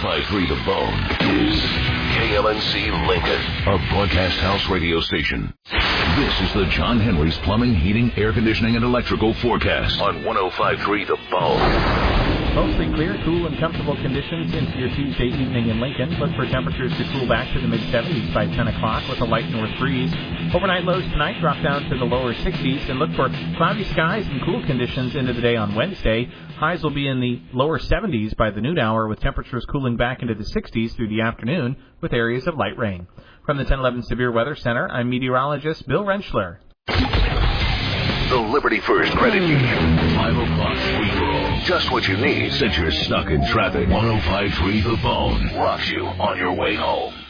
105.3 The Bone is KLNC Lincoln, a broadcast house radio station. This is the John Henry's Plumbing, Heating, Air Conditioning, and Electrical forecast on 105.3 The Bone. Mostly clear, cool, and comfortable conditions into your Tuesday evening in Lincoln. Look for temperatures to cool back to the mid-70s by 10 o'clock with a light north breeze. Overnight lows tonight drop down to the lower 60s, and look for cloudy skies and cool conditions into the day on Wednesday. Highs will be in the lower 70s by the noon hour, with temperatures cooling back into the 60s through the afternoon with areas of light rain. From the 1011 Severe Weather Center, I'm meteorologist Bill Rentschler. The Liberty First Credit Union. 5 o'clock free-for-all. Just what you need since you're stuck in traffic. 105.3 The Bone rocks you on your way home.